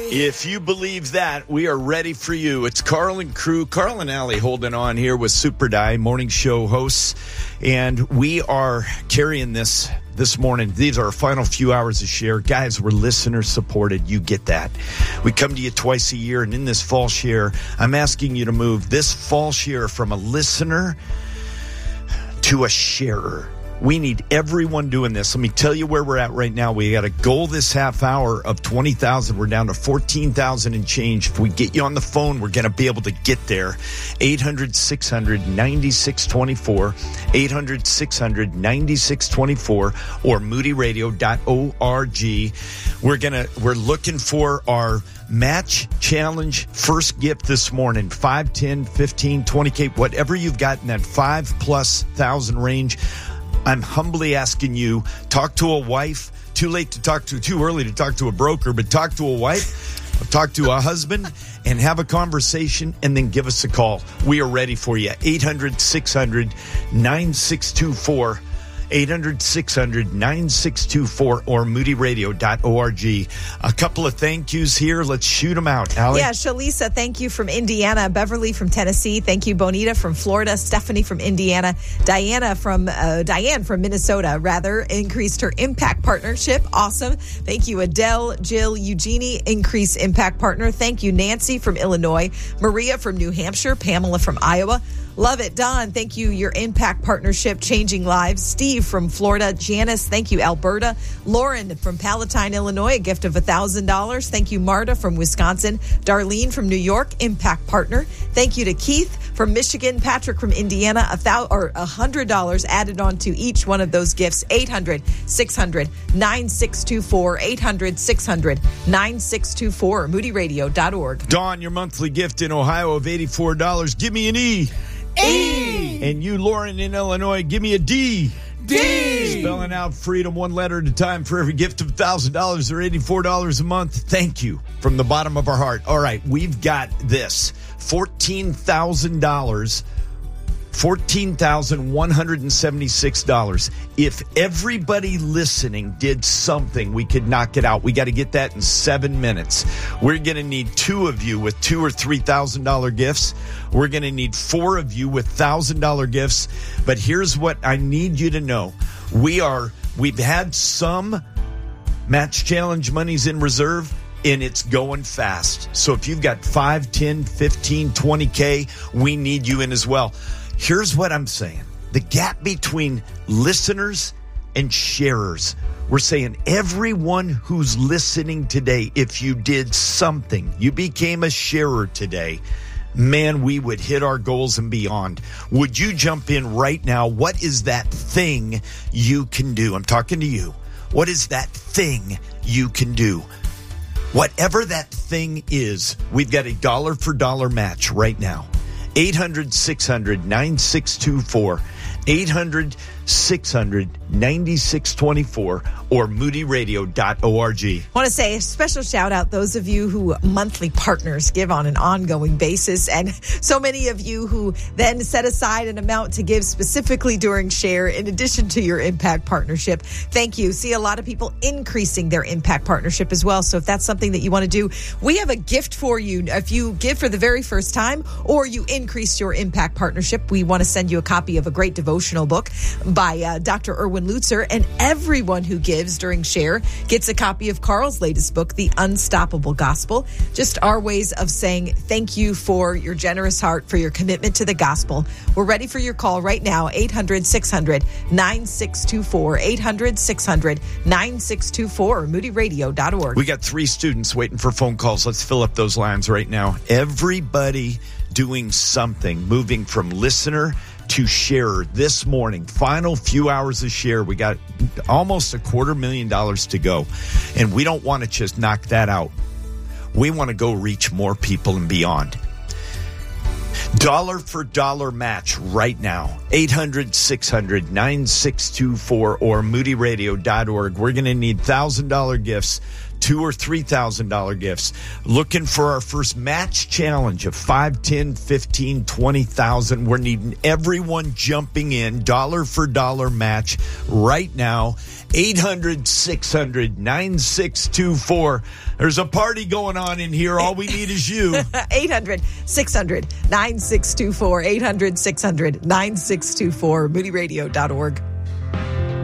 If you believe that, we are ready for you. It's Carl and crew, Carl and Allie holding on here with Super Die, morning show hosts. And we are carrying this morning. These are our final few hours of share. Guys, we're listener supported. You get that. We come to you twice a year. And in this fall share, I'm asking you to move this fall share from a listener to a sharer. We need everyone doing this. Let me tell you where we're at right now. We got a goal this half hour of 20,000. We're down to 14,000 and change. If we get you on the phone, we're going to be able to get there. 800-600-9624, 800-600-9624, or moodyradio.org. We're looking for our match challenge first gift this morning. 5, 10, 15, 20K, whatever you've got in that 5,000+ range. I'm humbly asking you, talk to a wife. Too early to talk to a broker, but talk to a wife, talk to a husband, and have a conversation, and then give us a call. We are ready for you. 800-600-9624. 800-600-9624 or moodyradio.org. A couple of thank yous here. Let's shoot them out. Allie? Yeah, Shalisa, thank you from Indiana. Beverly from Tennessee. Thank you, Bonita from Florida. Stephanie from Indiana. Diane from Minnesota, increased her impact partnership. Awesome. Thank you, Adele, Jill, Eugenie, increase impact partner. Thank you, Nancy from Illinois. Maria from New Hampshire. Pamela from Iowa. Love it. Don, thank you. Your impact partnership, changing lives. Steve from Florida. Janice, thank you. Alberta. Lauren from Palatine, Illinois, a gift of $1,000. Thank you. Marta from Wisconsin. Darlene from New York, impact partner. Thank you to Keith from Michigan. Patrick from Indiana, $100 added on to each one of those gifts. 800-600-9624. 800-600-9624. moodyradio.org. Dawn, your monthly gift in Ohio of $84. Give me an E. E. And you, Lauren, in Illinois, give me a D. D. Spelling out freedom one letter at a time for every gift of $1,000 or $84 a month. Thank you from the bottom of our heart. All right, we've got this. $14,000. $14,176. If everybody listening did something, we could knock it out. We got to get that in 7 minutes. We're going to need 2 of you with $2,000 or $3,000 gifts. We're going to need 4 of you with $1,000 gifts. But here's what I need you to know. We've had some match challenge monies in reserve, and it's going fast. So if you've got 5, 10, 15, 20K, we need you in as well. Here's what I'm saying. The gap between listeners and sharers. We're saying everyone who's listening today, if you did something, you became a sharer today, man, we would hit our goals and beyond. Would you jump in right now? What is that thing you can do? I'm talking to you. What is that thing you can do? Whatever that thing is, we've got a dollar for dollar match right now. 800-600-9624, 800-600-9624, or moodyradio.org. I want to say a special shout out those of you who monthly partners give on an ongoing basis, and so many of you who then set aside an amount to give specifically during share in addition to your impact partnership. Thank you. See a lot of people increasing their impact partnership as well. So if that's something that you want to do, we have a gift for you. If you give for the very first time or you increase your impact partnership, we want to send you a copy of a great devotional book by Dr. Erwin Lutzer, and everyone who gives during share gets a copy of Carl's latest book, The Unstoppable Gospel. Just our ways of saying thank you for your generous heart, for your commitment to the gospel. We're ready for your call right now, 800-600-9624, 800-600-9624, moodyradio.org. We got 3 students waiting for phone calls. Let's fill up those lines right now. Everybody doing something, moving from listener to sharer this morning. Final few hours of share. We got almost $250,000 to go. And we don't want to just knock that out. We want to go reach more people and beyond. Dollar for dollar match right now. 800-600-9624 or moodyradio.org. We're going to need $1,000 gifts, $2,000 or $3,000 gifts. Looking for our first match challenge of 5, 10, 15, 20,000. We're needing everyone jumping in, dollar for dollar match right now. 800-600-9624. There's a party going on in here. All we need is you. 800-600-9624. 800-600-9624. MoodyRadio.org.